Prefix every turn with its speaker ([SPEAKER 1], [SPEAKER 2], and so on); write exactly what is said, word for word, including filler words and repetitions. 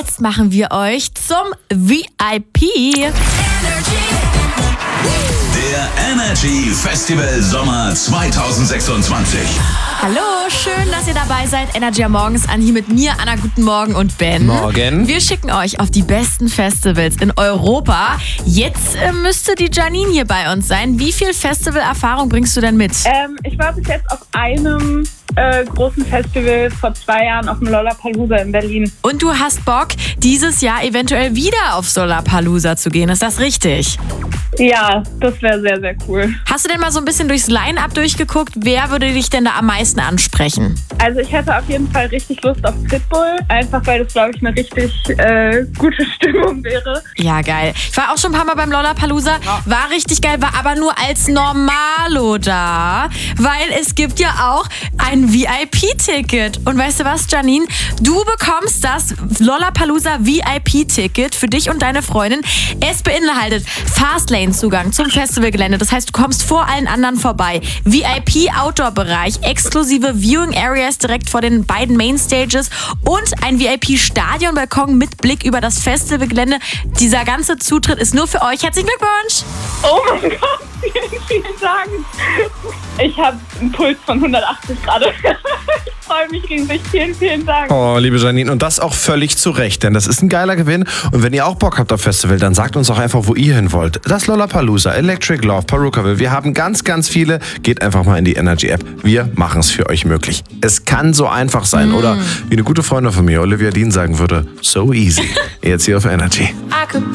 [SPEAKER 1] jetzt machen wir euch zum V I P.
[SPEAKER 2] Der Energy Festival Sommer zwanzig sechsundzwanzig.
[SPEAKER 1] Hallo, schön, dass ihr dabei seid. Energy am Morgens an, hier mit mir, Anna, guten Morgen und Ben.
[SPEAKER 3] Morgen.
[SPEAKER 1] Wir schicken euch auf die besten Festivals in Europa. Jetzt äh, müsste die Janine hier bei uns sein. Wie viel Festivalerfahrung bringst du denn mit?
[SPEAKER 4] Ähm, ich war bis jetzt auf einem äh, großen Festival vor zwei Jahren auf dem Lollapalooza in Berlin.
[SPEAKER 1] Und du hast Bock, dieses Jahr eventuell wieder auf Lollapalooza zu gehen, ist das richtig?
[SPEAKER 4] Ja, das wäre sehr, sehr cool.
[SPEAKER 1] Hast du denn mal so ein bisschen durchs Line-Up durchgeguckt? Wer würde dich denn da am meisten ansprechen?
[SPEAKER 4] Also ich hätte auf jeden Fall richtig Lust auf Pitbull, einfach weil das, glaube ich, eine richtig äh, gute Stimmung wäre.
[SPEAKER 1] Ja, geil. Ich war auch schon ein paar Mal beim Lollapalooza, war richtig geil, war aber nur als Normalo da, weil es gibt ja auch ein V I P-Ticket. Und weißt du was, Janine? Du bekommst das Lollapalooza V I P-Ticket für dich und deine Freundin. Es beinhaltet Fastlane-Zugang zum Festivalgelände. Das heißt, du kommst vor allen anderen vorbei. V I P-Outdoor-Bereich, exklusive Viewing-Areas direkt vor den beiden Mainstages und ein V I P-Stadionbalkon mit Blick über das Festivalgelände. Dieser ganze Zutritt ist nur für euch. Herzlichen Glückwunsch!
[SPEAKER 4] Oh mein Gott, vielen, vielen Dank. Ich habe einen Puls von hundertachtzig gerade. Ich freue mich riesig. Vielen, vielen Dank.
[SPEAKER 3] Oh, liebe Janine, und das auch völlig zu Recht, denn das ist ein geiler Gewinn. Und wenn ihr auch Bock habt auf Festival, dann sagt uns auch einfach, wo ihr hin wollt. Das Lollapalooza, Electric Love, Perukaville, wir haben ganz, ganz viele. Geht einfach mal in die Energy-App. Wir machen es für euch möglich. Es kann so einfach sein, mm. oder wie eine gute Freundin von mir, Olivia Dean, sagen würde, so easy. Jetzt hier auf Energy.
[SPEAKER 5] I could